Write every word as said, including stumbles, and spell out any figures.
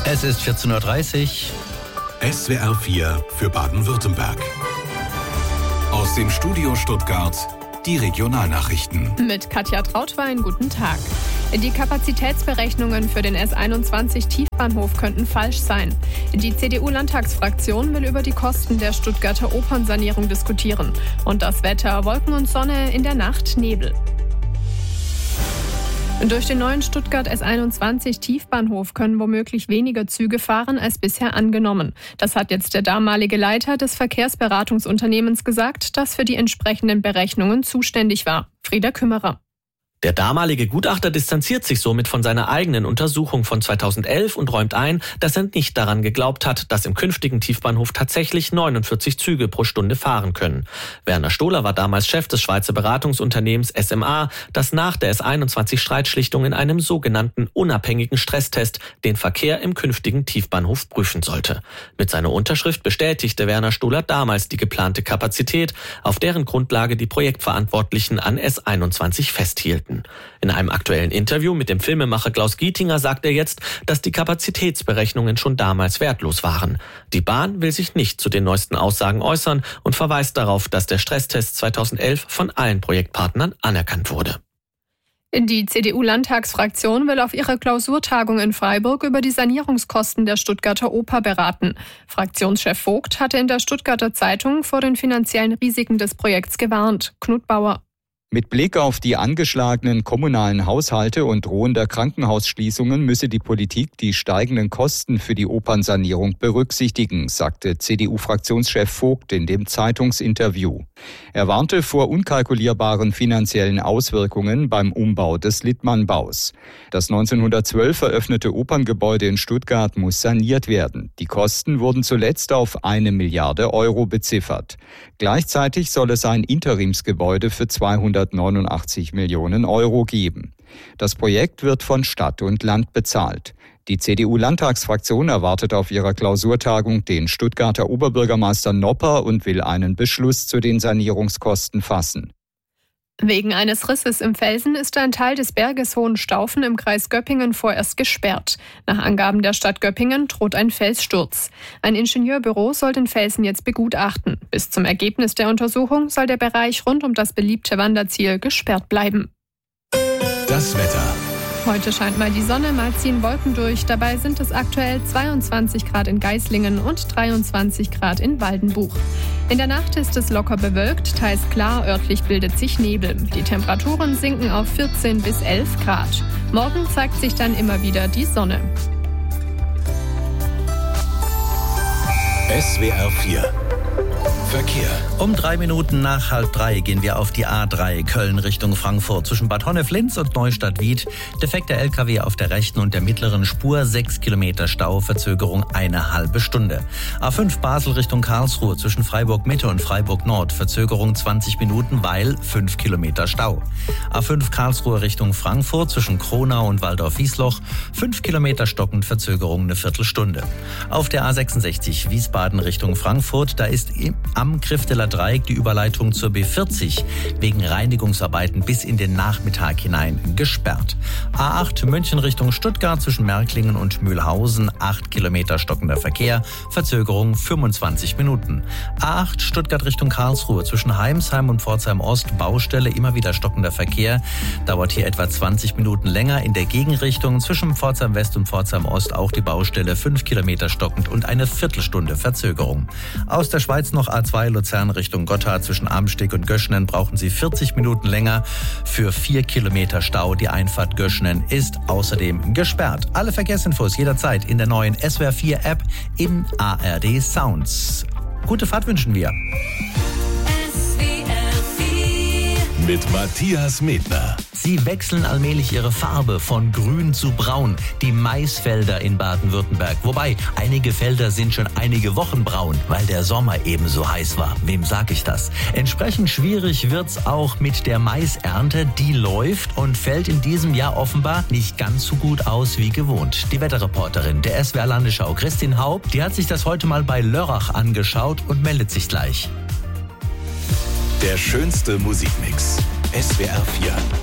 Es ist vierzehn Uhr dreißig. S W R vier für Baden-Württemberg. Aus dem Studio Stuttgart die Regionalnachrichten. Mit Katja Trautwein, guten Tag. Die Kapazitätsberechnungen für den S einundzwanzig Tiefbahnhof könnten falsch sein. Die C D U-Landtagsfraktion will über die Kosten der Stuttgarter Opernsanierung diskutieren. Und das Wetter: Wolken und Sonne, in der Nacht Nebel. Durch den neuen Stuttgart S einundzwanzig Tiefbahnhof können womöglich weniger Züge fahren als bisher angenommen. Das hat jetzt der damalige Leiter des Verkehrsberatungsunternehmens gesagt, das für die entsprechenden Berechnungen zuständig war. Frieda Kümmerer. Der damalige Gutachter distanziert sich somit von seiner eigenen Untersuchung von zweitausendelf und räumt ein, dass er nicht daran geglaubt hat, dass im künftigen Tiefbahnhof tatsächlich neunundvierzig Züge pro Stunde fahren können. Werner Stohler war damals Chef des Schweizer Beratungsunternehmens S M A, das nach der S einundzwanzig Streitschlichtung in einem sogenannten unabhängigen Stresstest den Verkehr im künftigen Tiefbahnhof prüfen sollte. Mit seiner Unterschrift bestätigte Werner Stohler damals die geplante Kapazität, auf deren Grundlage die Projektverantwortlichen an S einundzwanzig festhielten. In einem aktuellen Interview mit dem Filmemacher Klaus Gietinger sagt er jetzt, dass die Kapazitätsberechnungen schon damals wertlos waren. Die Bahn will sich nicht zu den neuesten Aussagen äußern und verweist darauf, dass der Stresstest zweitausendelf von allen Projektpartnern anerkannt wurde. Die C D U-Landtagsfraktion will auf ihrer Klausurtagung in Freiburg über die Sanierungskosten der Stuttgarter Oper beraten. Fraktionschef Vogt hatte in der Stuttgarter Zeitung vor den finanziellen Risiken des Projekts gewarnt. Knut Bauer. Mit Blick auf die angeschlagenen kommunalen Haushalte und drohender Krankenhausschließungen müsse die Politik die steigenden Kosten für die Opernsanierung berücksichtigen, sagte C D U-Fraktionschef Vogt in dem Zeitungsinterview. Er warnte vor unkalkulierbaren finanziellen Auswirkungen beim Umbau des Littmann-Baus. Das neunzehnhundertzwölf eröffnete Operngebäude in Stuttgart muss saniert werden. Die Kosten wurden zuletzt auf eine Milliarde Euro beziffert. Gleichzeitig soll es ein Interimsgebäude für zweihundertneunundachtzig Millionen Euro geben. Das Projekt wird von Stadt und Land bezahlt. Die C D U-Landtagsfraktion erwartet auf ihrer Klausurtagung den Stuttgarter Oberbürgermeister Nopper und will einen Beschluss zu den Sanierungskosten fassen. Wegen eines Risses im Felsen ist ein Teil des Berges Hohenstaufen im Kreis Göppingen vorerst gesperrt. Nach Angaben der Stadt Göppingen droht ein Felssturz. Ein Ingenieurbüro soll den Felsen jetzt begutachten. Bis zum Ergebnis der Untersuchung soll der Bereich rund um das beliebte Wanderziel gesperrt bleiben. Das Wetter. Heute scheint mal die Sonne, mal ziehen Wolken durch. Dabei sind es aktuell zweiundzwanzig Grad in Geislingen und dreiundzwanzig Grad in Waldenbuch. In der Nacht ist es locker bewölkt, teils klar, örtlich bildet sich Nebel. Die Temperaturen sinken auf vierzehn bis elf Grad. Morgen zeigt sich dann immer wieder die Sonne. S W R vier Verkehr. Um drei Minuten nach halb drei gehen wir auf die A drei Köln Richtung Frankfurt zwischen Bad Honnef-Linz und Neustadt-Wied. Defekter L K W auf der rechten und der mittleren Spur, sechs Kilometer Stau, Verzögerung eine halbe Stunde. A fünf Basel Richtung Karlsruhe zwischen Freiburg-Mitte und Freiburg-Nord, Verzögerung zwanzig Minuten, weil fünf Kilometer Stau. A fünf Karlsruhe Richtung Frankfurt zwischen Kronau und Waldorf-Wiesloch, fünf Kilometer stockend, Verzögerung eine Viertelstunde. Auf der A sechsundsechzig Wiesbaden Richtung Frankfurt, da ist am Grifteler Dreieck die Überleitung zur B vierzig wegen Reinigungsarbeiten bis in den Nachmittag hinein gesperrt. A acht München Richtung Stuttgart zwischen Märklingen und Mühlhausen, acht Kilometer stockender Verkehr, Verzögerung fünfundzwanzig Minuten. A acht Stuttgart Richtung Karlsruhe zwischen Heimsheim und Pforzheim Ost, Baustelle, immer wieder stockender Verkehr, dauert hier etwa zwanzig Minuten länger. In der Gegenrichtung zwischen Pforzheim West und Pforzheim Ost auch die Baustelle, fünf Kilometer stockend und eine Viertelstunde Verzögerung. Aus der Schweiz noch A zwei Luzern Richtung Gotthard zwischen Amsteg und Göschenen brauchen Sie vierzig Minuten länger für vier Kilometer Stau. Die Einfahrt Göschenen ist außerdem gesperrt. Alle Verkehrsinfos jederzeit in der neuen S W R vier App in A R D Sounds. Gute Fahrt wünschen wir. Mit Matthias Medner. Sie wechseln allmählich ihre Farbe von grün zu braun. Die Maisfelder in Baden-Württemberg. Wobei, einige Felder sind schon einige Wochen braun, weil der Sommer eben so heiß war. Wem sag ich das? Entsprechend schwierig wird's auch mit der Maisernte. Die läuft und fällt in diesem Jahr offenbar nicht ganz so gut aus wie gewohnt. Die Wetterreporterin der S W R Landesschau, Christin Haupt, die hat sich das heute mal bei Lörrach angeschaut und meldet sich gleich. Der schönste Musikmix. S W R vier.